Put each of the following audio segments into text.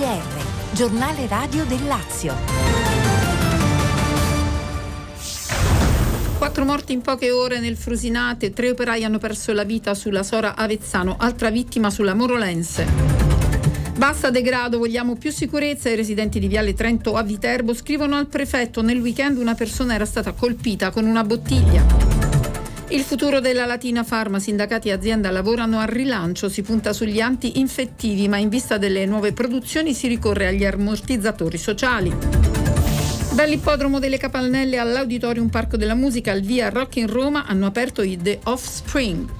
GR, giornale radio del Lazio. 4 morti in poche ore nel Frusinate, 3 operai hanno perso la vita sulla Sora Avezzano, altra vittima sulla Morolense. Basta degrado, vogliamo più sicurezza. I residenti di Viale Trento a Viterbo scrivono al prefetto: nel weekend una persona era stata colpita con una bottiglia. Il futuro della Latina Pharma, sindacati e azienda lavorano al rilancio, si punta sugli anti-infettivi, ma in vista delle nuove produzioni si ricorre agli ammortizzatori sociali. Dall'ippodromo delle Capannelle all'Auditorium Parco della Musica, al via Rock in Roma, hanno aperto i The Offspring.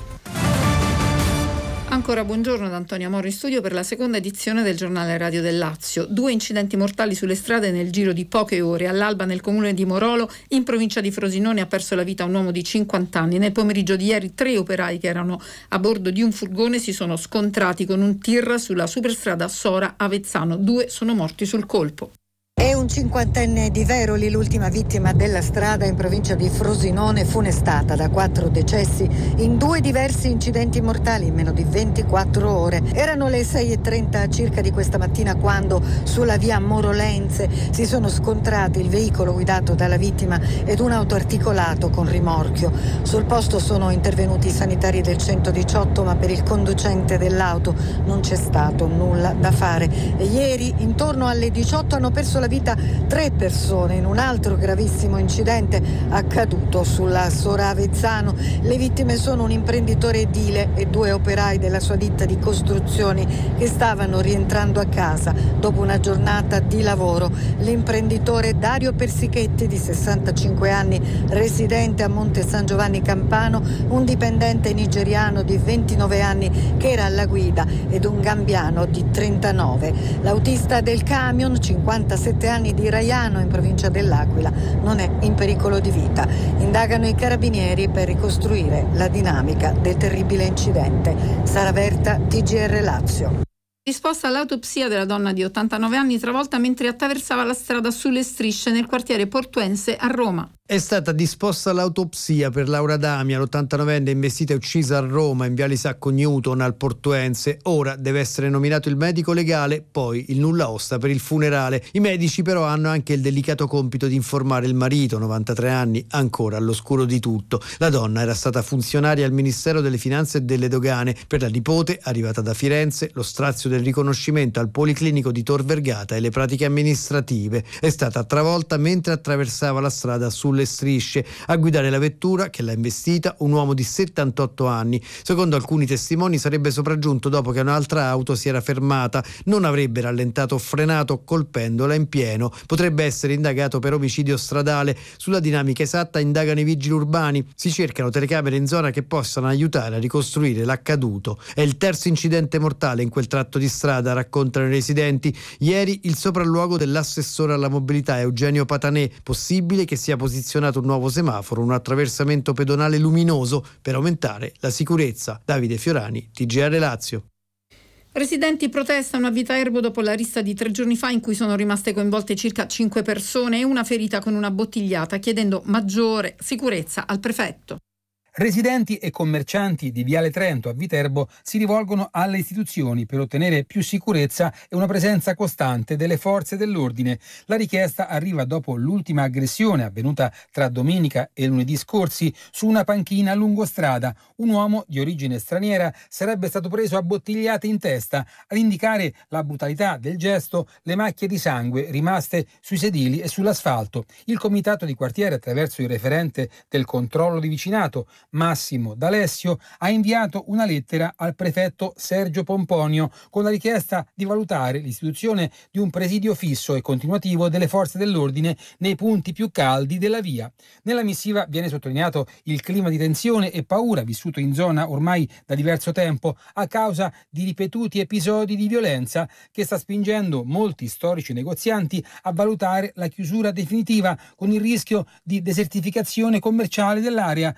Ancora buongiorno da Antonia Moro in studio per la seconda edizione del giornale radio del Lazio. 2 incidenti mortali sulle strade nel giro di poche ore. All'alba nel comune di Morolo, in provincia di Frosinone, ha perso la vita un uomo di 50 anni. Nel pomeriggio di ieri 3 operai che erano a bordo di un furgone si sono scontrati con un tir sulla superstrada Sora Avezzano. 2 sono morti sul colpo. È un 50enne di Veroli, l'ultima vittima della strada in provincia di Frosinone, funestata da 4 decessi in 2 diversi incidenti mortali in meno di 24 ore. Erano le 6:30 circa di questa mattina quando sulla via Morolense si sono scontrati il veicolo guidato dalla vittima ed un autoarticolato con rimorchio. Sul posto sono intervenuti i sanitari del 118, ma per il conducente dell'auto non c'è stato nulla da fare. Ieri intorno alle 18 hanno perso la vita 3 persone in un altro gravissimo incidente accaduto sulla Sora Avezzano. Le vittime sono un imprenditore edile e 2 operai della sua ditta di costruzioni che stavano rientrando a casa dopo una giornata di lavoro. L'imprenditore Dario Persichetti, di 65 anni, residente a Monte San Giovanni Campano, un dipendente nigeriano di 29 anni che era alla guida ed un gambiano di 39. L'autista del camion, 57 anni, di Raiano in provincia dell'Aquila, non è in pericolo di vita. Indagano i carabinieri per ricostruire la dinamica del terribile incidente. Sara Verta, TGR Lazio. Disposta l'autopsia della donna di 89 anni travolta mentre attraversava la strada sulle Strisce nel quartiere portuense a Roma. È stata disposta l'autopsia per Laura Damia, l'89enne investita e uccisa a Roma in viale Isacco Newton al Portuense. Ora deve essere nominato il medico legale, poi il nulla osta per il funerale. I medici però hanno anche il delicato compito di informare il marito, 93 anni, ancora all'oscuro di tutto. La donna era stata funzionaria al Ministero delle Finanze e delle Dogane. Per la nipote, arrivata da Firenze, lo strazio del riconoscimento al Policlinico di Tor Vergata e le pratiche amministrative. È stata travolta mentre attraversava la strada sulle Strisce. A guidare la vettura che l'ha investita un uomo di 78 anni. Secondo alcuni testimoni sarebbe sopraggiunto dopo che un'altra auto si era fermata. Non avrebbe rallentato o frenato colpendola in pieno. Potrebbe essere indagato per omicidio stradale. Sulla dinamica esatta indagano i vigili urbani. Si cercano telecamere in zona che possano aiutare a ricostruire l'accaduto. È il terzo incidente mortale in quel tratto di strada, raccontano i residenti. Ieri il sopralluogo dell'assessore alla mobilità Eugenio Patanè. Possibile che sia posizionato un nuovo semaforo, un attraversamento pedonale luminoso per aumentare la sicurezza. Davide Fiorani, TGR Lazio. Residenti protestano a Viterbo dopo la rissa di 3 giorni fa in cui sono rimaste coinvolte circa 5 persone e una ferita con una bottigliata, chiedendo maggiore sicurezza al prefetto. Residenti e commercianti di Viale Trento a Viterbo si rivolgono alle istituzioni per ottenere più sicurezza e una presenza costante delle forze dell'ordine. La richiesta arriva dopo l'ultima aggressione avvenuta tra domenica e lunedì scorsi su una panchina lungo strada. Un uomo di origine straniera sarebbe stato preso a bottigliate in testa. Ad indicare la brutalità del gesto, le macchie di sangue rimaste sui sedili e sull'asfalto. Il comitato di quartiere, attraverso il referente del controllo di vicinato Massimo D'Alessio, ha inviato una lettera al prefetto Sergio Pomponio con la richiesta di valutare l'istituzione di un presidio fisso e continuativo delle forze dell'ordine nei punti più caldi della via. Nella missiva viene sottolineato il clima di tensione e paura vissuto in zona ormai da diverso tempo a causa di ripetuti episodi di violenza che sta spingendo molti storici negozianti a valutare la chiusura definitiva con il rischio di desertificazione commerciale dell'area che lascia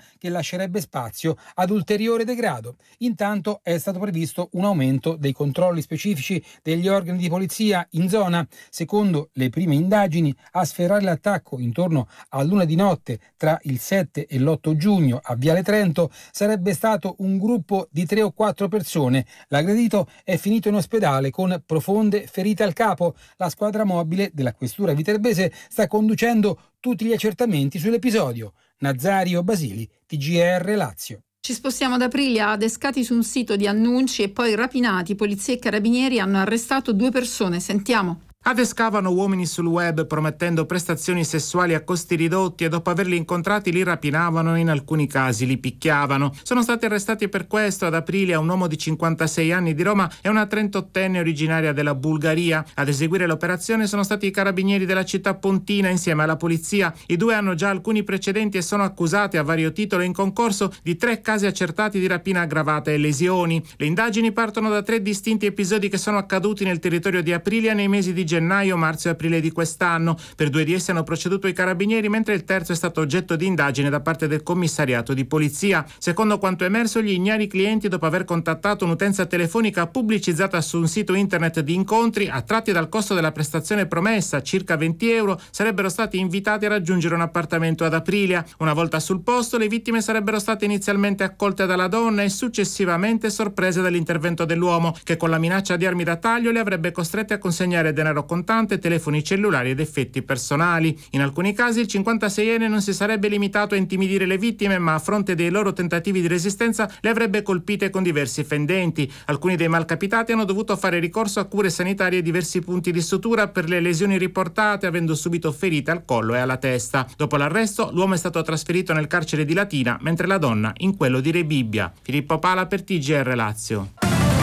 lascerebbe spazio ad ulteriore degrado. Intanto è stato previsto un aumento dei controlli specifici degli organi di polizia in zona. Secondo le prime indagini, a sferrare l'attacco intorno all'1 di notte tra il 7 e l'8 giugno a Viale Trento sarebbe stato un gruppo di 3 o 4 persone. L'aggredito è finito in ospedale con profonde ferite al capo. La squadra mobile della questura viterbese sta conducendo tutti gli accertamenti sull'episodio. Nazario Basili, TGR Lazio. Ci spostiamo ad Aprilia. Adescati su un sito di annunci e poi rapinati, polizia e carabinieri hanno arrestato 2 persone. Sentiamo. Adescavano uomini sul web promettendo prestazioni sessuali a costi ridotti e dopo averli incontrati li rapinavano e in alcuni casi li picchiavano. Sono stati arrestati per questo ad Aprilia un uomo di 56 anni di Roma e una 38enne originaria della Bulgaria. Ad eseguire l'operazione sono stati i carabinieri della città pontina insieme alla polizia. I 2 hanno già alcuni precedenti e sono accusati a vario titolo in concorso di 3 casi accertati di rapina aggravata e lesioni. Le indagini partono da 3 distinti episodi che sono accaduti nel territorio di Aprilia nei mesi di gennaio, marzo e aprile di quest'anno. Per 2 di essi hanno proceduto i carabinieri, mentre il terzo è stato oggetto di indagine da parte del commissariato di polizia. Secondo quanto emerso, gli ignari clienti, dopo aver contattato un'utenza telefonica pubblicizzata su un sito internet di incontri, attratti dal costo della prestazione promessa, circa 20 euro, sarebbero stati invitati a raggiungere un appartamento ad Aprilia. Una volta sul posto, le vittime sarebbero state inizialmente accolte dalla donna e successivamente sorprese dall'intervento dell'uomo, che con la minaccia di armi da taglio le avrebbe costrette a consegnare denaro contante, telefoni cellulari ed effetti personali. In alcuni casi il 56enne non si sarebbe limitato a intimidire le vittime, ma a fronte dei loro tentativi di resistenza le avrebbe colpite con diversi fendenti. Alcuni dei malcapitati hanno dovuto fare ricorso a cure sanitarie e diversi punti di sutura per le lesioni riportate, avendo subito ferite al collo e alla testa. Dopo l'arresto, l'uomo è stato trasferito nel carcere di Latina, mentre la donna in quello di Rebibbia. Filippo Pala per TGR Lazio.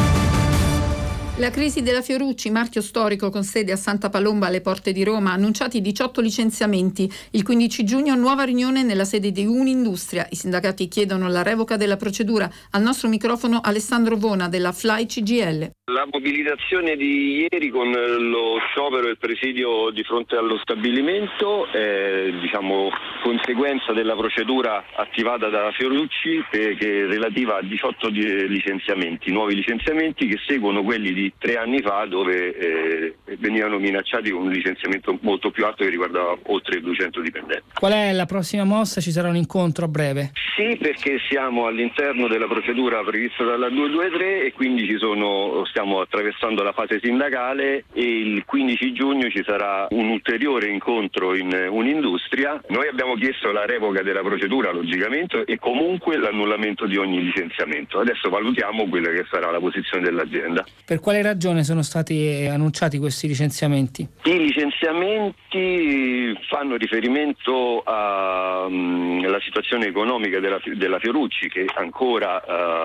La crisi della Fiorucci, marchio storico con sede a Santa Palomba alle porte di Roma, annunciati 18 licenziamenti. Il 15 giugno nuova riunione nella sede di Unindustria. I sindacati chiedono la revoca della procedura. Al nostro microfono Alessandro Vona della Fly CGL. La mobilitazione di ieri con lo sciopero e il presidio di fronte allo stabilimento è conseguenza della procedura attivata da Fiorucci che è relativa a 18 licenziamenti, nuovi licenziamenti che seguono quelli di 3 anni fa dove venivano minacciati con un licenziamento molto più alto che riguardava oltre 200 dipendenti. Qual è la prossima mossa? Ci sarà un incontro a breve? Sì, perché siamo all'interno della procedura prevista dalla 223 e quindi stiamo attraversando la fase sindacale e il 15 giugno ci sarà un ulteriore incontro in Unindustria. Noi abbiamo chiesto la revoca della procedura logicamente e comunque l'annullamento di ogni licenziamento. Adesso valutiamo quella che sarà la posizione dell'azienda. Per quale ragione sono stati annunciati questi licenziamenti? I licenziamenti fanno riferimento alla situazione economica della Fiorucci che ancora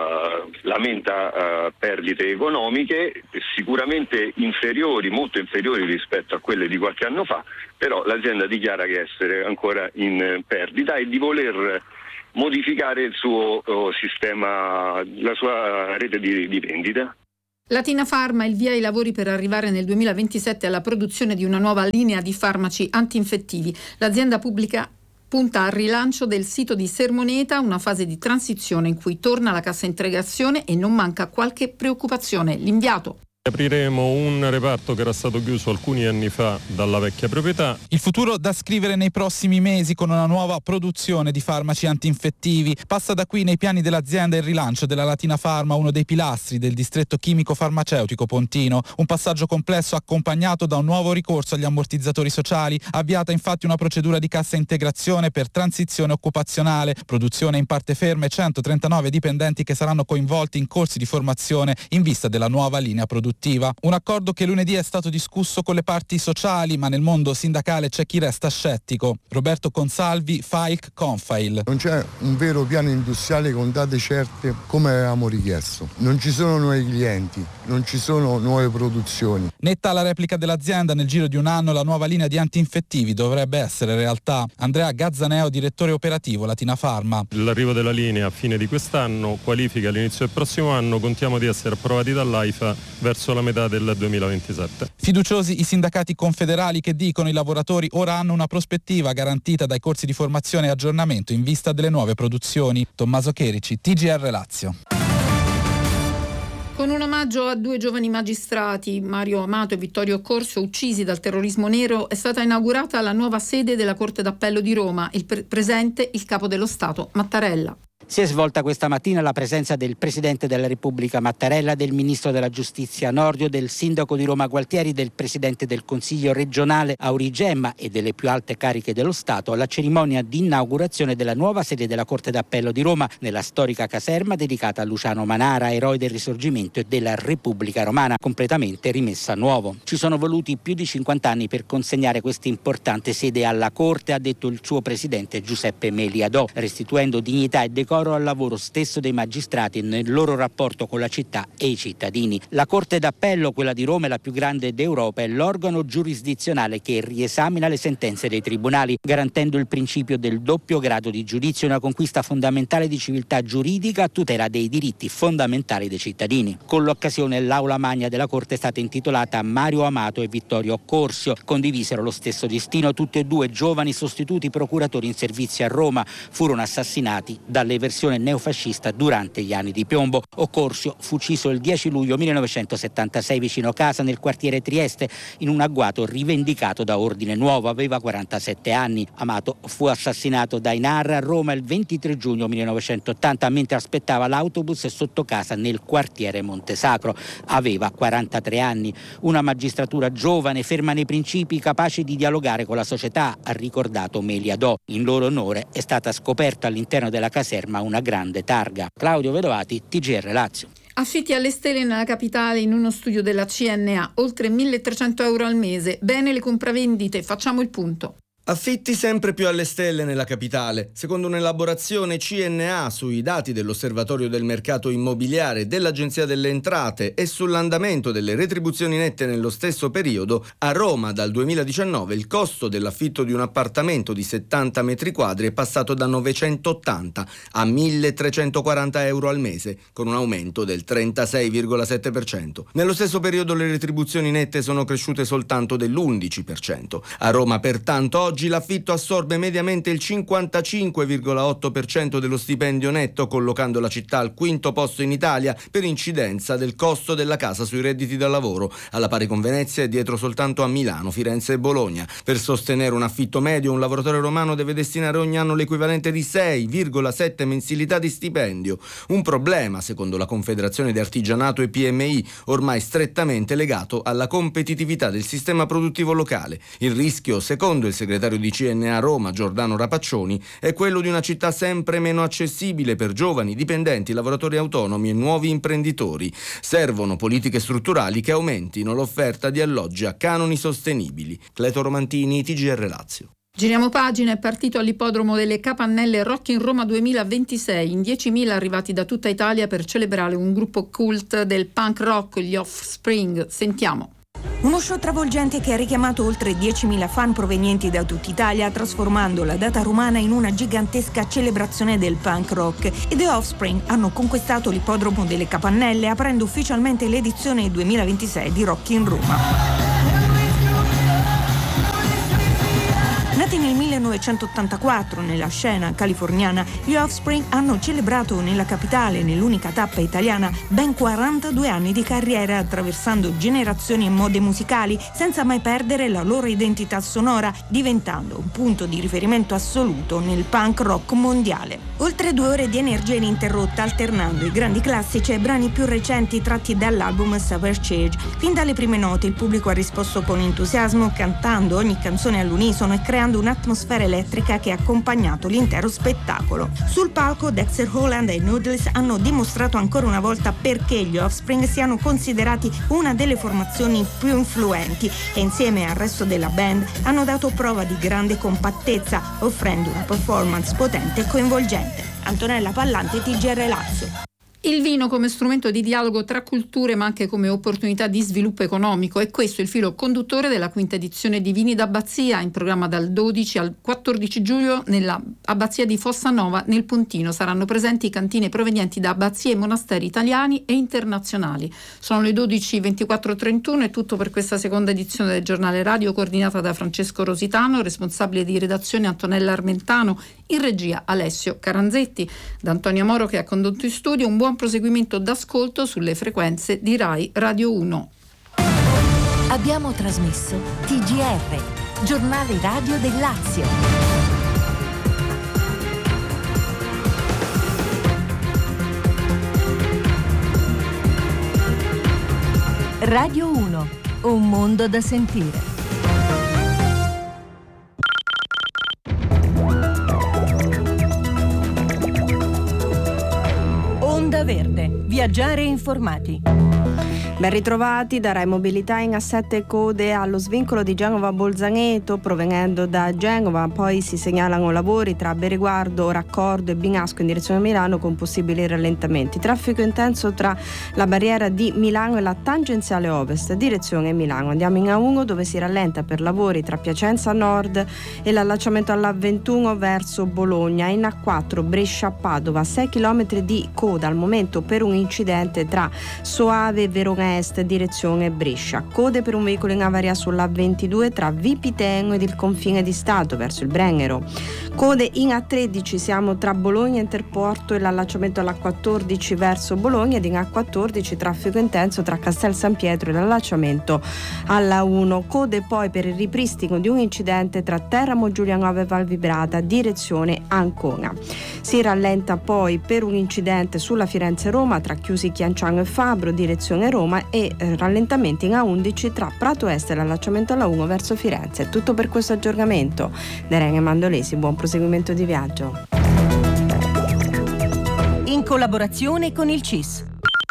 lamenta perdite economiche sicuramente molto inferiori rispetto a quelle di qualche anno fa, però l'azienda dichiara che essere ancora in perdita e di voler modificare il suo sistema, la sua rete di vendita. Latina Pharma il via ai lavori per arrivare nel 2027 alla produzione di una nuova linea di farmaci antinfettivi. L'azienda pubblica punta al rilancio del sito di Sermoneta, una fase di transizione in cui torna la cassa integrazione e non manca qualche preoccupazione. L'inviato. Apriremo un reparto che era stato chiuso alcuni anni fa dalla vecchia proprietà. Il futuro da scrivere nei prossimi mesi con una nuova produzione di farmaci antinfettivi. Passa da qui nei piani dell'azienda il rilancio della Latina Pharma, uno dei pilastri del distretto chimico farmaceutico pontino. Un passaggio complesso accompagnato da un nuovo ricorso agli ammortizzatori sociali. Avviata infatti una procedura di cassa integrazione per transizione occupazionale. Produzione in parte ferma e 139 dipendenti che saranno coinvolti in corsi di formazione in vista della nuova linea produttiva. Un accordo che lunedì è stato discusso con le parti sociali, ma nel mondo sindacale c'è chi resta scettico. Roberto Consalvi, FAIC Confail. Non c'è un vero piano industriale con date certe come avevamo richiesto. Non ci sono nuovi clienti, non ci sono nuove produzioni. Netta la replica dell'azienda, nel giro di un anno la nuova linea di antinfettivi dovrebbe essere realtà. Andrea Gazzaneo, direttore operativo Latina Pharma. L'arrivo della linea a fine di quest'anno, qualifica all'inizio del prossimo anno, contiamo di essere approvati dall'AIFA verso verso la metà del 2027. Fiduciosi i sindacati confederali che dicono i lavoratori ora hanno una prospettiva garantita dai corsi di formazione e aggiornamento in vista delle nuove produzioni. Tommaso Cherici, TGR Lazio. Con un omaggio a 2 giovani magistrati, Mario Amato e Vittorio Occorsio, uccisi dal terrorismo nero, è stata inaugurata la nuova sede della Corte d'Appello di Roma. Il presente il Capo dello Stato, Mattarella. Si è svolta questa mattina la presenza del Presidente della Repubblica Mattarella, del Ministro della Giustizia Nordio, del Sindaco di Roma Gualtieri, del Presidente del Consiglio regionale Aurigemma e delle più alte cariche dello Stato alla cerimonia di inaugurazione della nuova sede della Corte d'Appello di Roma, nella storica caserma dedicata a Luciano Manara, eroe del Risorgimento e della Repubblica Romana, completamente rimessa a nuovo. Ci sono voluti più di 50 anni per consegnare questa importante sede alla Corte, ha detto il suo Presidente Giuseppe Meliadò, restituendo dignità e decoro al lavoro stesso dei magistrati nel loro rapporto con la città e i cittadini. La Corte d'Appello, quella di Roma, è la più grande d'Europa, è l'organo giurisdizionale che riesamina le sentenze dei tribunali, garantendo il principio del doppio grado di giudizio, una conquista fondamentale di civiltà giuridica a tutela dei diritti fondamentali dei cittadini. Con l'occasione l'aula magna della Corte è stata intitolata Mario Amato e Vittorio Occorsio. Condivisero lo stesso destino, tutti e due giovani sostituti procuratori in servizio a Roma, furono assassinati dalle versione neofascista durante gli anni di piombo. Occorsio fu ucciso il 10 luglio 1976 vicino casa nel quartiere Trieste in un agguato rivendicato da Ordine Nuovo, aveva 47 anni. Amato fu assassinato da Inarra a Roma il 23 giugno 1980 mentre aspettava l'autobus sotto casa nel quartiere Montesacro, aveva 43 anni. Una magistratura giovane, ferma nei principi, capace di dialogare con la società, ha ricordato Meliadò. In loro onore è stata scoperta all'interno della caserma una grande targa. Claudio Vedovati, TGR Lazio. Affitti alle stelle nella capitale in uno studio della CNA, oltre 1.300 euro al mese. Bene le compravendite, facciamo il punto. Affitti sempre più alle stelle nella capitale. Secondo un'elaborazione CNA sui dati dell'Osservatorio del Mercato Immobiliare dell'Agenzia delle Entrate e sull'andamento delle retribuzioni nette nello stesso periodo, a Roma dal 2019 il costo dell'affitto di un appartamento di 70 metri quadri è passato da 980 a 1.340 euro al mese, con un aumento del 36,7%. Nello stesso periodo le retribuzioni nette sono cresciute soltanto dell'11%. A Roma, pertanto, oggi l'affitto assorbe mediamente il 55,8% dello stipendio netto, collocando la città al quinto posto in Italia per incidenza del costo della casa sui redditi da lavoro, alla pari con Venezia e dietro soltanto a Milano, Firenze e Bologna. Per sostenere un affitto medio, un lavoratore romano deve destinare ogni anno l'equivalente di 6,7 mensilità di stipendio. Un problema, secondo la Confederazione di Artigianato e PMI, ormai strettamente legato alla competitività del sistema produttivo locale. Il rischio, secondo il segretario di CNA Roma, Giordano Rapaccioni, è quello di una città sempre meno accessibile per giovani, dipendenti, lavoratori autonomi e nuovi imprenditori. Servono politiche strutturali che aumentino l'offerta di alloggi a canoni sostenibili. Cleto Romantini, TGR Lazio. Giriamo pagina, è partito all'ippodromo delle Capannelle Rock in Roma 2026, in 10.000 arrivati da tutta Italia per celebrare un gruppo cult del punk rock, gli Offspring. Sentiamo. Uno show travolgente che ha richiamato oltre 10.000 fan provenienti da tutta Italia, trasformando la data romana in una gigantesca celebrazione del punk rock. E The Offspring hanno conquistato l'ippodromo delle Capannelle, aprendo ufficialmente l'edizione 2026 di Rock in Roma. Nati nel 1984 nella scena californiana, gli Offspring hanno celebrato nella capitale, nell'unica tappa italiana, ben 42 anni di carriera, attraversando generazioni e mode musicali, senza mai perdere la loro identità sonora, diventando un punto di riferimento assoluto nel punk rock mondiale. Oltre 2 ore di energia ininterrotta, alternando i grandi classici e i brani più recenti tratti dall'album Savage Change. Fin dalle prime note il pubblico ha risposto con entusiasmo, cantando ogni canzone all'unisono e creando un'atmosfera elettrica che ha accompagnato l'intero spettacolo. Sul palco Dexter Holland e Noodles hanno dimostrato ancora una volta perché gli Offspring siano considerati una delle formazioni più influenti e insieme al resto della band hanno dato prova di grande compattezza, offrendo una performance potente e coinvolgente. Antonella Pallante, TGR Lazio. Il vino come strumento di dialogo tra culture, ma anche come opportunità di sviluppo economico. E questo è il filo conduttore della quinta edizione di Vini d'Abbazia, in programma dal 12 al 14 giugno nella Abbazia di Fossanova nel Pontino. Saranno presenti cantine provenienti da abbazie e monasteri italiani e internazionali. Sono le 12:24:31, è tutto per questa seconda edizione del Giornale Radio, coordinata da Francesco Rositano, responsabile di redazione Antonella Armentano, in regia Alessio Caranzetti, da Antonio Moro che ha condotto in studio. Un buon proseguimento d'ascolto sulle frequenze di Rai Radio 1. Abbiamo trasmesso TGR, Giornale Radio del Lazio. Radio 1, un mondo da sentire. Onda Verde, viaggiare informati. Ben ritrovati da Rai Mobilità in A7 code allo svincolo di Genova-Bolzaneto provenendo da Genova. Poi si segnalano lavori tra Bereguardo, Raccordo e Binasco in direzione Milano con possibili rallentamenti. Traffico intenso tra la barriera di Milano e la tangenziale ovest direzione Milano. Andiamo in A1 dove si rallenta per lavori tra Piacenza Nord e l'allacciamento alla 21 verso Bologna. In A4 Brescia-Padova 6 km di coda al momento per un incidente tra Soave e Verona Est direzione Brescia. Code per un veicolo in avaria sulla 22 tra Vipiteno ed il confine di Stato verso il Brennero. Code in A13 siamo tra Bologna Interporto e l'allacciamento alla 14 verso Bologna, ed in A14 traffico intenso tra Castel San Pietro e l'allacciamento alla 1. Code poi per il ripristino di un incidente tra Teramo Giulianova e Valvibrata direzione Ancona. Si rallenta poi per un incidente sulla Firenze-Roma tra Chiusi Chianciano e Fabro direzione Roma, e rallentamenti in A11 tra Prato Est e l'allacciamento alla 1 verso Firenze. È tutto per questo aggiornamento. Da Irene Mandolesi, buon proseguimento di viaggio. In collaborazione con il CIS.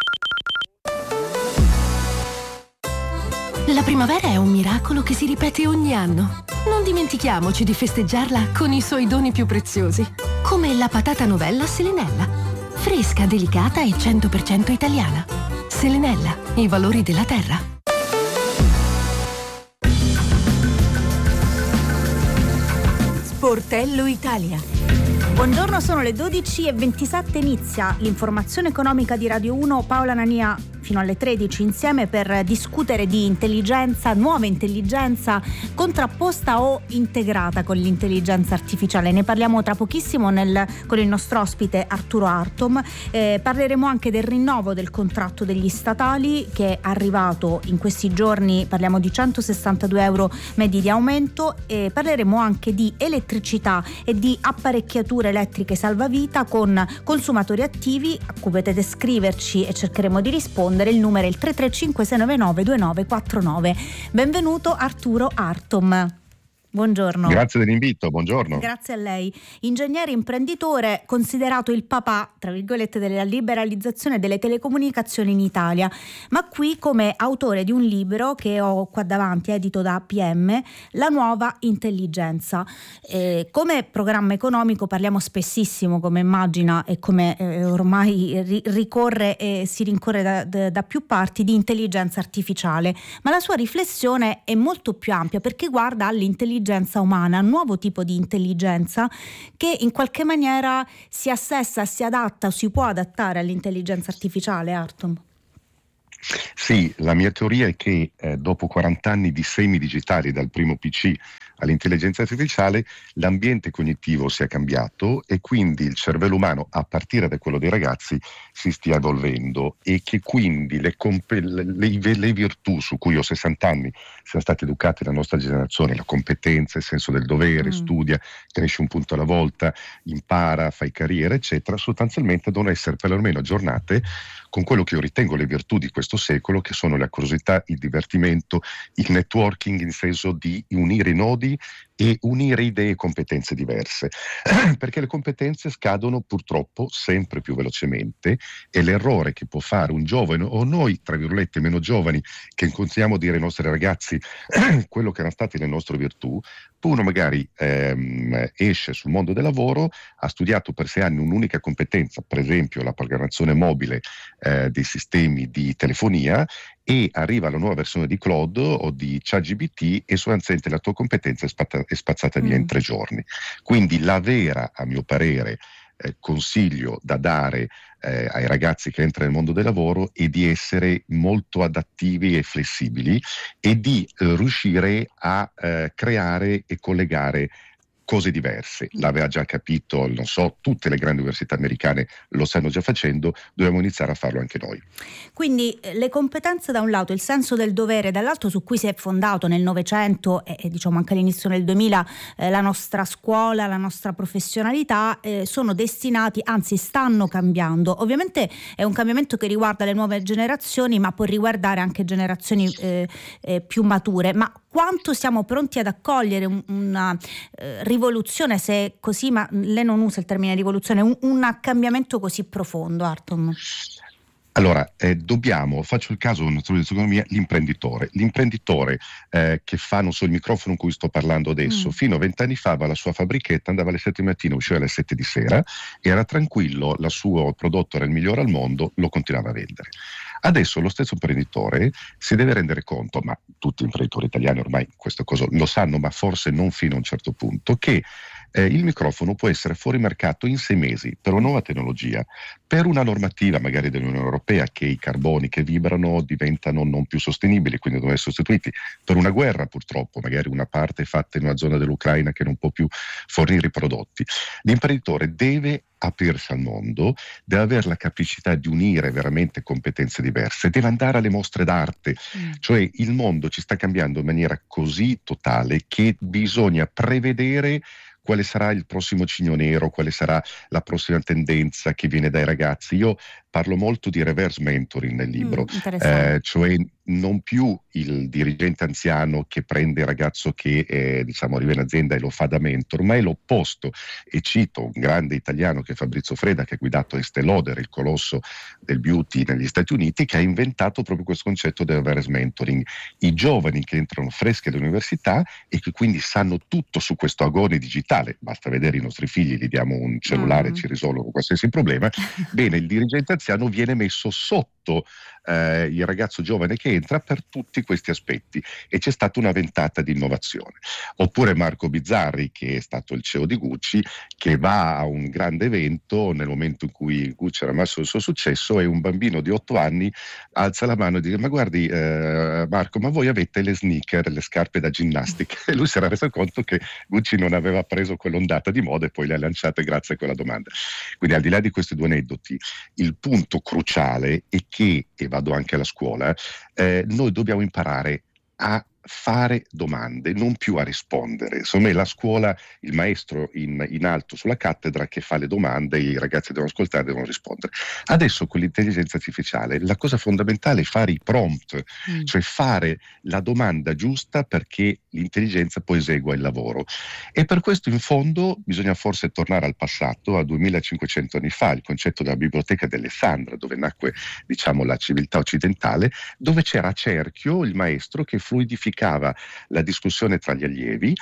La primavera è un miracolo che si ripete ogni anno. Non dimentichiamoci di festeggiarla con i suoi doni più preziosi, come la patata novella Selenella. Fresca, delicata e 100% italiana. Selenella, i valori della terra. Sportello Italia. Buongiorno, sono le 12:27, inizia l'informazione economica di Radio 1. Paola Nania fino alle 13 insieme per discutere di intelligenza, nuova intelligenza contrapposta o integrata con l'intelligenza artificiale. Ne parliamo tra pochissimo con il nostro ospite Arturo Artom. Parleremo anche del rinnovo del contratto degli statali che è arrivato in questi giorni, parliamo di 162 euro medi di aumento, e parleremo anche di elettricità e di apparecchiature elettriche salvavita con consumatori attivi a cui potete scriverci e cercheremo di rispondere. Il numero è il 335 699 2949. Benvenuto Arturo Artom. Buongiorno. Grazie dell'invito, buongiorno. Grazie a lei. Ingegnere imprenditore, considerato il papà, tra virgolette, della liberalizzazione delle telecomunicazioni in Italia, ma qui come autore di un libro che ho qua davanti, edito da APM, La nuova intelligenza. Come programma economico parliamo spessissimo, come immagina e come ormai ricorre e si rincorre da più parti, di intelligenza artificiale, ma la sua riflessione è molto più ampia perché guarda all'intelligenza umana, un nuovo tipo di intelligenza che in qualche maniera si assesta, si adatta o si può adattare all'intelligenza artificiale. Artom. Sì, la mia teoria è che dopo 40 anni di semi digitali, dal primo PC all'intelligenza artificiale, l'ambiente cognitivo si è cambiato e quindi il cervello umano, a partire da quello dei ragazzi, si stia evolvendo, e che quindi le virtù su cui ho 60 anni siamo stati educati la nostra generazione, la competenza, il senso del dovere, studia, cresce un punto alla volta, impara, fai carriera, eccetera, sostanzialmente devono essere perlomeno aggiornate con quello che io ritengo le virtù di questo secolo, che sono la curiosità, il divertimento, il networking, in senso di unire i nodi diversi e unire idee e competenze diverse, perché le competenze scadono purtroppo sempre più velocemente e l'errore che può fare un giovane o noi, tra virgolette, meno giovani, che incontriamo a dire ai nostri ragazzi quello che erano state le nostre virtù, uno magari esce sul mondo del lavoro, ha studiato per 6 anni un'unica competenza, per esempio la programmazione mobile dei sistemi di telefonia, e arriva alla nuova versione di Claude o di ChatGPT e sostanzialmente la tua competenza è spazzata via in 3 giorni. Quindi la vera, a mio parere, consiglio da dare ai ragazzi che entrano nel mondo del lavoro è di essere molto adattivi e flessibili e di riuscire a creare e collegare cose diverse. L'aveva già capito, non so, tutte le grandi università americane lo stanno già facendo, dobbiamo iniziare a farlo anche noi. Quindi le competenze da un lato, il senso del dovere dall'altro, su cui si è fondato nel Novecento e diciamo anche all'inizio del 2000 la nostra scuola, la nostra professionalità, sono destinati, anzi stanno cambiando. Ovviamente è un cambiamento che riguarda le nuove generazioni, ma può riguardare anche generazioni più mature. Ma quanto siamo pronti ad accogliere una rivoluzione, se così, ma lei non usa il termine rivoluzione, un cambiamento così profondo, Artom? Allora, dobbiamo, faccio il caso dell'economia, l'imprenditore che fa, non so, il microfono con cui sto parlando adesso, fino a 20 anni fa aveva la sua fabbrichetta, andava alle 7 di mattina, usciva alle 7 di sera, era tranquillo, il suo prodotto era il migliore al mondo, lo continuava a vendere. Adesso lo stesso imprenditore si deve rendere conto, ma tutti gli imprenditori italiani ormai questa cosa lo sanno, ma forse non fino a un certo punto, che il microfono può essere fuori mercato in 6 mesi per una nuova tecnologia, per una normativa magari dell'Unione Europea che i carboni che vibrano diventano non più sostenibili, quindi devono essere sostituiti, per una guerra purtroppo, magari una parte fatta in una zona dell'Ucraina che non può più fornire i prodotti. L'imprenditore deve aprirsi al mondo, deve avere la capacità di unire veramente competenze diverse, deve andare alle mostre d'arte, cioè il mondo ci sta cambiando in maniera così totale che bisogna prevedere quale sarà il prossimo cigno nero, quale sarà la prossima tendenza che viene dai ragazzi. Io parlo molto di reverse mentoring nel libro, cioè non più il dirigente anziano che prende il ragazzo che diciamo arriva in azienda e lo fa da mentor, ma è l'opposto. E cito un grande italiano che è Fabrizio Freda, che ha guidato Estée Lauder, il colosso del beauty negli Stati Uniti, che ha inventato proprio questo concetto del reverse mentoring. I giovani che entrano freschi all'università e che quindi sanno tutto su questo agone digitale, basta vedere i nostri figli, gli diamo un cellulare e ci risolvono qualsiasi problema. Bene, il dirigente anziano viene messo sotto il ragazzo giovane che entra per tutti questi aspetti, e c'è stata una ventata di innovazione. Oppure Marco Bizzarri, che è stato il CEO di Gucci, che va a un grande evento nel momento in cui Gucci era massimo del suo successo, e un bambino di 8 anni alza la mano e dice: ma guardi Marco, ma voi avete le sneaker, le scarpe da ginnastica? E lui si era reso conto che Gucci non aveva preso quell'ondata di moda e poi le ha lanciate grazie a quella domanda. Quindi, al di là di questi 2 aneddoti, il punto cruciale è che, e vado anche alla scuola, noi dobbiamo imparare a fare domande, non più a rispondere. Secondo me la scuola, il maestro in alto sulla cattedra che fa le domande, i ragazzi devono ascoltare, devono rispondere. Adesso con l'intelligenza artificiale la cosa fondamentale è fare i prompt, cioè fare la domanda giusta perché l'intelligenza poi esegua il lavoro. E per questo in fondo bisogna forse tornare al passato, a 2500 anni fa, il concetto della biblioteca di Alessandria, dove nacque, diciamo, la civiltà occidentale, dove c'era a cerchio il maestro che fluidificava la discussione tra gli allievi,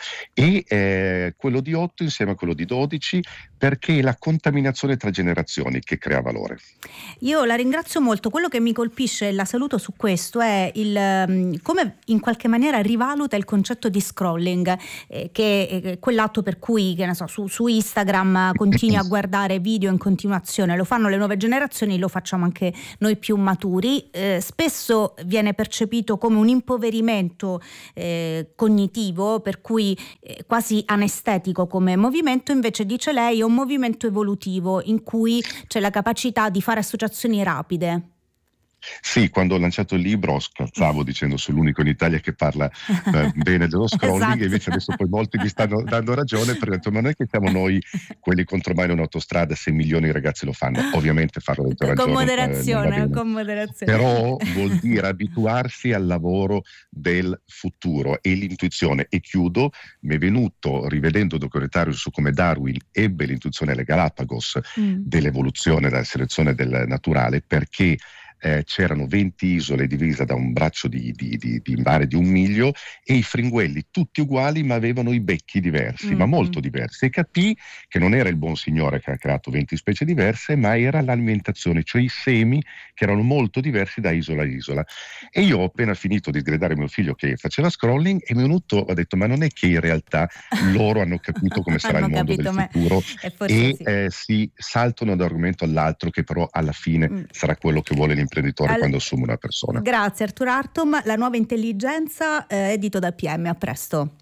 e quello di 8 insieme a quello di 12, perché è la contaminazione tra generazioni che crea valore. Io la ringrazio molto. Quello che mi colpisce, e la saluto su questo, è come in qualche maniera rivaluta il concetto di scrolling, che è quell'atto per cui, che ne so, su Instagram continui a guardare video in continuazione. Lo fanno le nuove generazioni, lo facciamo anche noi più maturi. Spesso viene percepito come un impoverimento cognitivo, per cui quasi anestetico come movimento. Invece, dice lei, è un movimento evolutivo in cui c'è la capacità di fare associazioni rapide. Sì, quando ho lanciato il libro scherzavo dicendo sono l'unico in Italia che parla bene dello scrolling, Esatto. e invece adesso poi molti mi stanno dando ragione, perché ho detto, ma non è che siamo noi quelli contro mai in un'autostrada, 6 milioni di ragazzi lo fanno, ovviamente farlo dentro Con ragione moderazione, con moderazione. però vuol dire abituarsi al lavoro del futuro e l'intuizione. E chiudo, mi è venuto rivedendo il documentario su come Darwin ebbe l'intuizione alle Galapagos dell'evoluzione, della selezione del naturale, perché c'erano 20 isole divise da un braccio di mare di 1 miglio, e i fringuelli tutti uguali ma avevano i becchi diversi, ma molto diversi, e capì che non era il buon signore che ha creato 20 specie diverse, ma era l'alimentazione, cioè i semi che erano molto diversi da isola a isola. E io ho appena finito di sgridare mio figlio che faceva scrolling e mi è venuto, ho detto, ma non è che in realtà loro hanno capito come sarà il mondo del futuro e si saltano da un argomento all'altro, che però alla fine sarà quello che vuole l'imprenditore quando assume una persona. Grazie Arthur Hartung. La nuova intelligenza, edito da PM. A presto.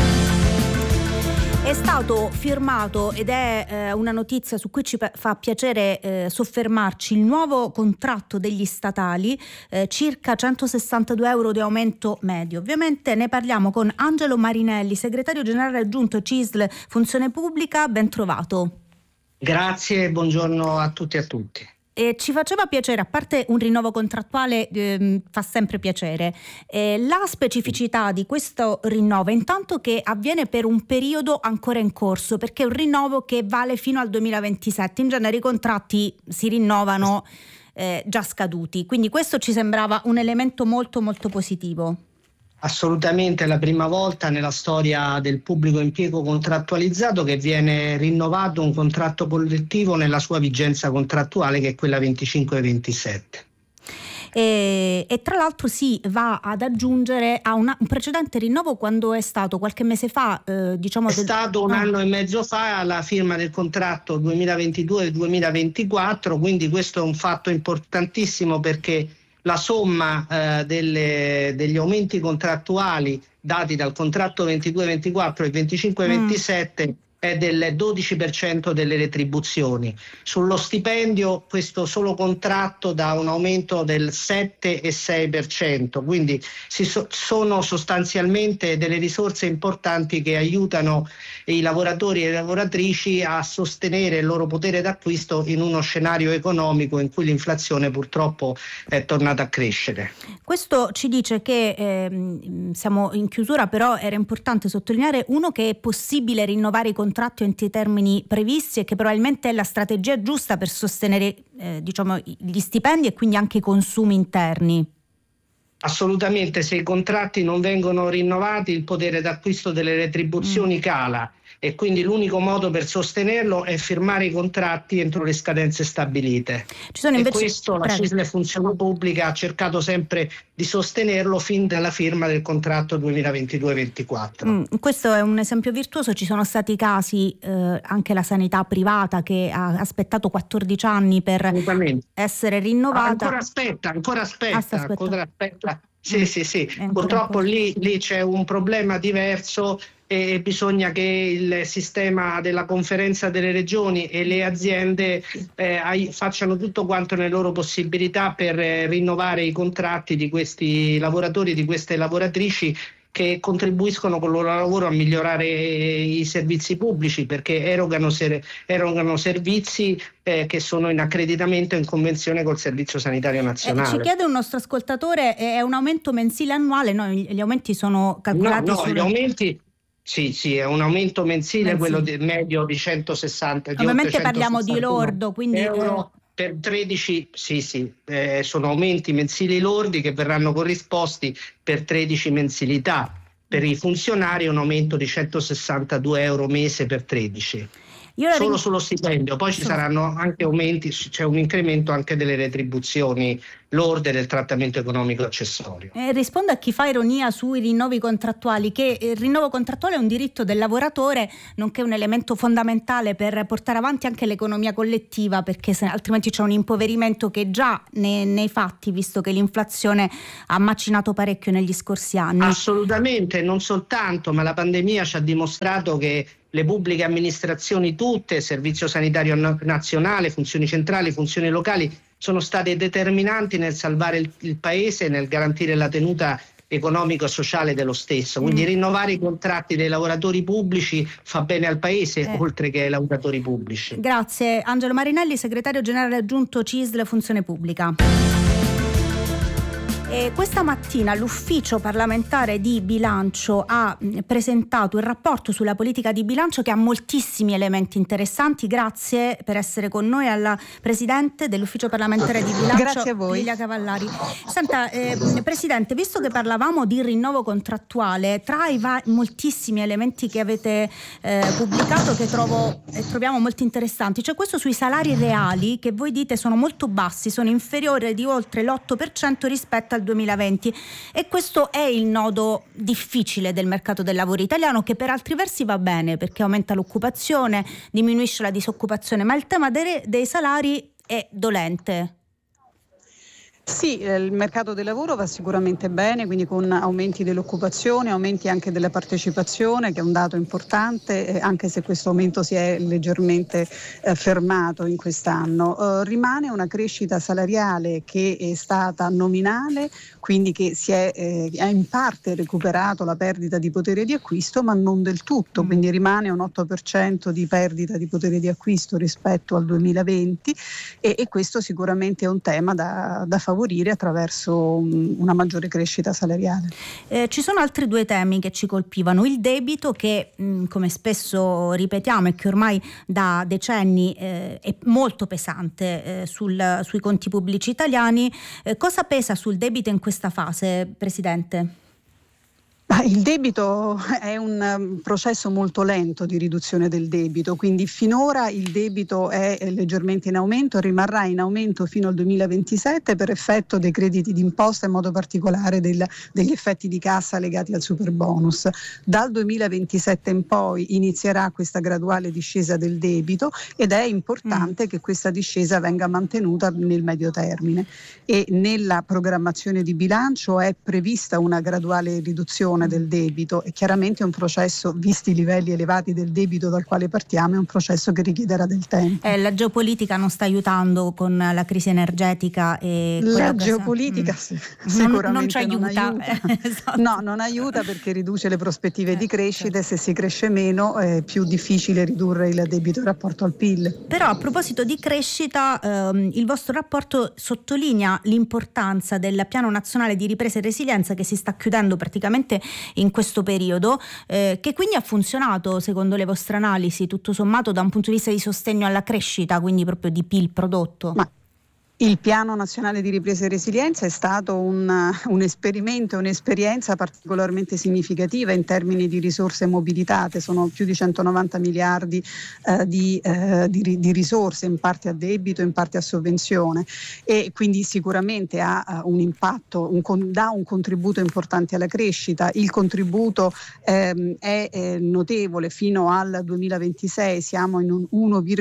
È stato firmato, ed è una notizia su cui ci fa piacere soffermarci, il nuovo contratto degli statali, circa 162 euro di aumento medio. Ovviamente ne parliamo con Angelo Marinelli, segretario generale aggiunto CISL Funzione Pubblica. Ben trovato. Grazie, buongiorno a tutti e a tutti. E ci faceva piacere, a parte un rinnovo contrattuale fa sempre piacere, la specificità di questo rinnovo intanto che avviene per un periodo ancora in corso, perché è un rinnovo che vale fino al 2027, in genere i contratti si rinnovano già scaduti, quindi questo ci sembrava un elemento molto molto positivo. Assolutamente, è la prima volta nella storia del pubblico impiego contrattualizzato che viene rinnovato un contratto collettivo nella sua vigenza contrattuale, che è quella 25-27. E tra l'altro si va ad aggiungere a un precedente rinnovo quando è stato qualche mese fa, stato un anno e mezzo fa la firma del contratto 2022-2024, quindi questo è un fatto importantissimo, perché la somma degli aumenti contrattuali dati dal contratto 22-24 e 25-27 è del 12% delle retribuzioni. Sullo stipendio questo solo contratto dà un aumento del 7,6%, quindi sono sostanzialmente delle risorse importanti che aiutano i lavoratori e le lavoratrici a sostenere il loro potere d'acquisto in uno scenario economico in cui l'inflazione purtroppo è tornata a crescere. Questo ci dice che siamo in chiusura, però era importante sottolineare che è possibile rinnovare i contratti entro i termini previsti, e che probabilmente è la strategia giusta per sostenere gli stipendi e quindi anche i consumi interni. Assolutamente, se i contratti non vengono rinnovati il potere d'acquisto delle retribuzioni cala, e quindi l'unico modo per sostenerlo è firmare i contratti entro le scadenze stabilite. Questo la CISL Funzione Pubblica ha cercato sempre di sostenerlo fin dalla firma del contratto 2022-24. Questo è un esempio virtuoso. Ci sono stati casi, anche la sanità privata, che ha aspettato 14 anni per essere rinnovata. Ancora aspetta. Sì. Purtroppo lì c'è un problema diverso, e bisogna che il sistema della Conferenza delle Regioni e le aziende facciano tutto quanto nelle loro possibilità per rinnovare i contratti di questi lavoratori e di queste lavoratrici, che contribuiscono con il loro lavoro a migliorare i servizi pubblici, perché erogano servizi che sono in accreditamento in convenzione col Servizio Sanitario Nazionale. Ci chiede un nostro ascoltatore, è un aumento mensile annuale? No, gli aumenti sono calcolati gli aumenti... Sì, è un aumento mensile. Quello medio di 160 euro. Ovviamente parliamo di lordo, quindi euro per 13, sono aumenti mensili lordi che verranno corrisposti per 13 mensilità. Per i funzionari un aumento di 162 euro mese per 13. Solo sullo stipendio, poi ci saranno anche aumenti, c'è un incremento anche delle retribuzioni lorde del trattamento economico accessorio. Rispondo a chi fa ironia sui rinnovi contrattuali, che il rinnovo contrattuale è un diritto del lavoratore, nonché un elemento fondamentale per portare avanti anche l'economia collettiva, perché altrimenti c'è un impoverimento che già nei fatti, visto che l'inflazione ha macinato parecchio negli scorsi anni. Assolutamente, non soltanto, ma la pandemia ci ha dimostrato che le pubbliche amministrazioni tutte, Servizio Sanitario Nazionale, funzioni centrali, funzioni locali, sono state determinanti nel salvare il Paese e nel garantire la tenuta economico-sociale dello stesso. Quindi rinnovare i contratti dei lavoratori pubblici fa bene al Paese, oltre che ai lavoratori pubblici. Grazie. Angelo Marinelli, segretario generale aggiunto CISL Funzione Pubblica. Questa mattina l'Ufficio parlamentare di bilancio ha presentato il rapporto sulla politica di bilancio che ha moltissimi elementi interessanti. Grazie per essere con noi alla Presidente dell'Ufficio parlamentare di bilancio. Grazie a voi. Lilia Cavallari. Senta, Presidente, visto che parlavamo di rinnovo contrattuale, tra i moltissimi elementi che avete pubblicato che troviamo molto interessanti, c'è questo sui salari reali che voi dite sono molto bassi, sono inferiori di oltre l'8% rispetto al 2020, e questo è il nodo difficile del mercato del lavoro italiano, che per altri versi va bene perché aumenta l'occupazione, diminuisce la disoccupazione, ma il tema dei salari è dolente. Sì, il mercato del lavoro va sicuramente bene, quindi con aumenti dell'occupazione, aumenti anche della partecipazione, che è un dato importante, anche se questo aumento si è leggermente fermato in quest'anno. Rimane una crescita salariale che è stata nominale, quindi che ha in parte recuperato la perdita di potere di acquisto, ma non del tutto, quindi rimane un 8% di perdita di potere di acquisto rispetto al 2020 e questo sicuramente è un tema da favorire attraverso una maggiore crescita salariale. Ci sono altri due temi che ci colpivano: il debito, che come spesso ripetiamo e che ormai da decenni è molto pesante sui conti pubblici italiani. Cosa pesa sul debito in questa fase, Presidente? Il debito è un processo molto lento di riduzione del debito, quindi finora il debito è leggermente in aumento, rimarrà in aumento fino al 2027 per effetto dei crediti d'imposta, in modo particolare degli effetti di cassa legati al superbonus. Dal 2027 in poi inizierà questa graduale discesa del debito ed è importante che questa discesa venga mantenuta nel medio termine, e nella programmazione di bilancio è prevista una graduale riduzione del debito, e chiaramente è un processo, visti i livelli elevati del debito dal quale partiamo, è un processo che richiederà del tempo. La geopolitica non sta aiutando con la crisi energetica e la geopolitica sicuramente non ci aiuta. Esatto. No, non aiuta perché riduce le prospettive di crescita, e se si cresce meno è più difficile ridurre il debito in rapporto al PIL. Però a proposito di crescita, il vostro rapporto sottolinea l'importanza del Piano Nazionale di Ripresa e Resilienza, che si sta chiudendo praticamente in questo periodo, che quindi ha funzionato secondo le vostre analisi tutto sommato da un punto di vista di sostegno alla crescita, quindi proprio di PIL prodotto. Il Piano Nazionale di Ripresa e Resilienza è stato un esperimento, un'esperienza particolarmente significativa in termini di risorse mobilitate. Sono più di 190 miliardi di risorse, in parte a debito, in parte a sovvenzione, e quindi sicuramente ha un impatto, dà un contributo importante alla crescita. Il contributo è notevole, fino al 2026 siamo in un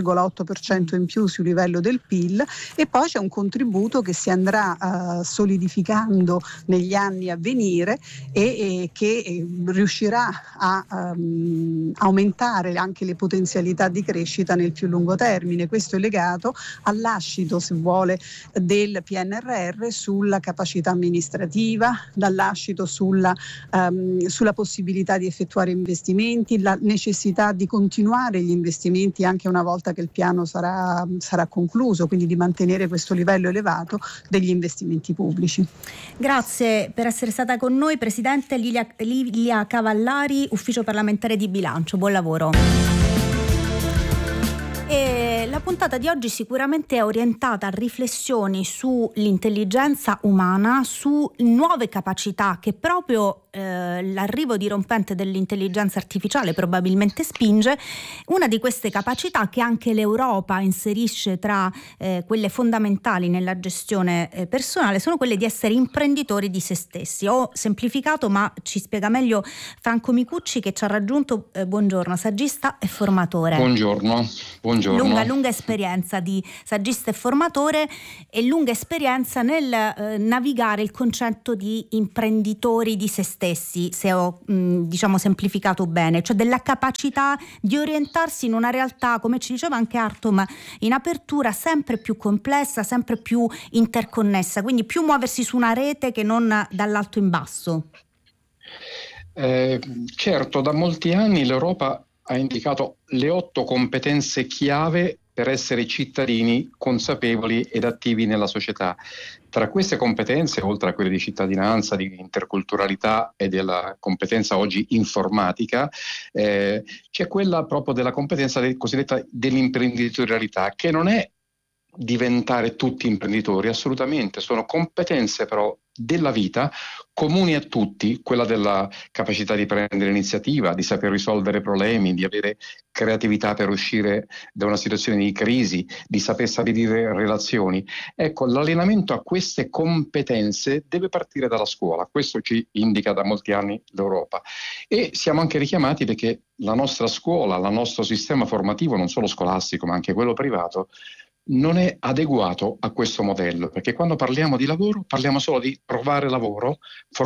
1,8% in più sul livello del PIL, e poi c'è un contributo che si andrà solidificando negli anni a venire e che riuscirà a aumentare anche le potenzialità di crescita nel più lungo termine. Questo è legato al lascito, se vuole, del PNRR sulla capacità amministrativa, dal lascito sulla possibilità di effettuare investimenti, la necessità di continuare gli investimenti anche una volta che il piano sarà concluso, quindi di mantenere questo livello elevato degli investimenti pubblici. Grazie per essere stata con noi, Presidente Lilia Cavallari, Ufficio parlamentare di bilancio. Buon lavoro. E la puntata di oggi sicuramente è orientata a riflessioni sull'intelligenza umana, su nuove capacità che proprio l'arrivo dirompente dell'intelligenza artificiale probabilmente spinge. Una di queste capacità, che anche l'Europa inserisce tra quelle fondamentali nella gestione personale, sono quelle di essere imprenditori di se stessi. Ho semplificato, ma ci spiega meglio Franco Micucci, che ci ha raggiunto. Buongiorno, saggista e formatore. Buongiorno. Lunga lunga esperienza di saggista e formatore e lunga esperienza nel navigare il concetto di imprenditori di se stessi, se ho diciamo semplificato bene, cioè della capacità di orientarsi in una realtà, come ci diceva anche Artom in apertura, sempre più complessa, sempre più interconnessa, quindi più muoversi su una rete che non dall'alto in basso. Certo, da molti anni l'Europa ha indicato le 8 competenze chiave per essere cittadini consapevoli ed attivi nella società. Tra queste competenze, oltre a quelle di cittadinanza, di interculturalità e della competenza oggi informatica, c'è quella proprio della competenza cosiddetta dell'imprenditorialità, che non è diventare tutti imprenditori, assolutamente, sono competenze però della vita comuni a tutti, quella della capacità di prendere iniziativa, di saper risolvere problemi, di avere creatività per uscire da una situazione di crisi, di saper stabilire relazioni. Ecco, l'allenamento a queste competenze deve partire dalla scuola, questo ci indica da molti anni l'Europa, e siamo anche richiamati perché la nostra scuola, il nostro sistema formativo, non solo scolastico ma anche quello privato, non è adeguato a questo modello, perché quando parliamo di lavoro parliamo solo di trovare lavoro.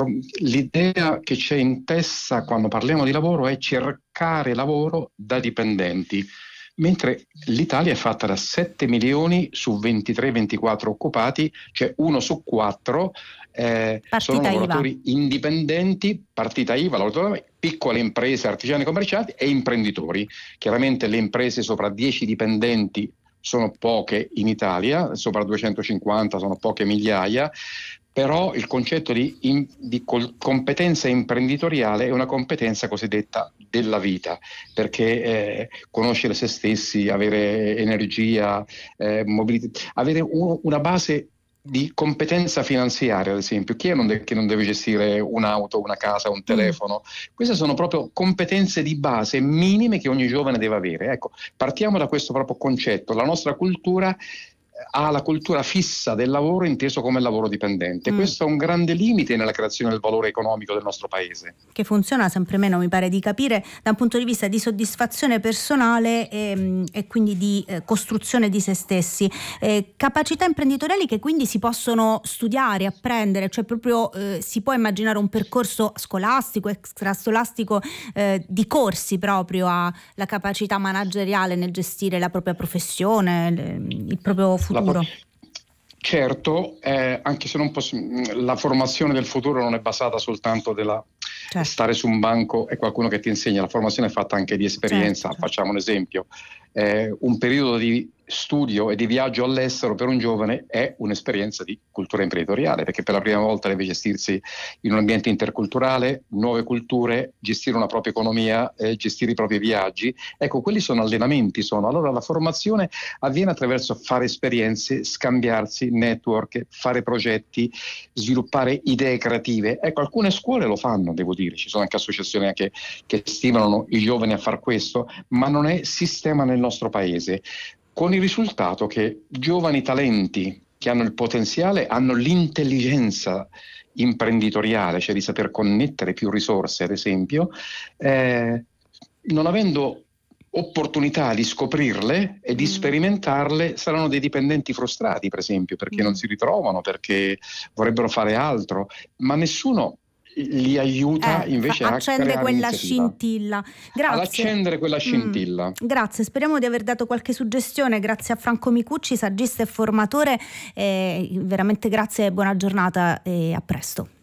L'idea che c'è in testa quando parliamo di lavoro è cercare lavoro da dipendenti, mentre l'Italia è fatta da 7 milioni su 23-24 occupati, cioè 1 su 4 sono lavoratori indipendenti, partita IVA, piccole imprese, artigiani commercianti e imprenditori. Chiaramente le imprese sopra 10 dipendenti sono poche in Italia, sopra 250 sono poche migliaia, però il concetto di competenza imprenditoriale è una competenza cosiddetta della vita, perché conoscere se stessi, avere energia, avere una base di competenza finanziaria, ad esempio. Chi è che non deve gestire un'auto, una casa, un telefono? Queste sono proprio competenze di base minime che ogni giovane deve avere. Ecco, partiamo da questo proprio concetto. La nostra cultura ha la cultura fissa del lavoro inteso come lavoro dipendente. Questo è un grande limite nella creazione del valore economico del nostro paese. Che funziona sempre meno, mi pare di capire, da un punto di vista di soddisfazione personale e quindi di costruzione di se stessi. Capacità imprenditoriali che quindi si possono studiare, apprendere, cioè proprio si può immaginare un percorso scolastico, extrascolastico, di corsi proprio alla capacità manageriale nel gestire la propria professione, il proprio futuro. Certo, anche se non la formazione del futuro non è basata soltanto della stare su un banco e qualcuno che ti insegna, la formazione è fatta anche di esperienza. Certo. Facciamo un esempio, un periodo di studio e di viaggio all'estero per un giovane è un'esperienza di cultura imprenditoriale, perché per la prima volta deve gestirsi in un ambiente interculturale, nuove culture, gestire una propria economia, gestire i propri viaggi. Ecco, quelli sono allenamenti. Allora la formazione avviene attraverso fare esperienze, scambiarsi, network, fare progetti, sviluppare idee creative. Ecco, alcune scuole lo fanno, devo dire, ci sono anche associazioni che stimolano i giovani a far questo, ma non è sistema nel nostro paese, con il risultato che giovani talenti che hanno il potenziale, hanno l'intelligenza imprenditoriale, cioè di saper connettere più risorse, ad esempio, non avendo opportunità di scoprirle e di sperimentarle, saranno dei dipendenti frustrati, per esempio, perché non si ritrovano, perché vorrebbero fare altro, ma nessuno li aiuta invece a creare quella scintilla. Grazie. Ad accendere quella scintilla. Grazie, speriamo di aver dato qualche suggestione. Grazie a Franco Micucci, saggista e formatore, veramente grazie e buona giornata e a presto.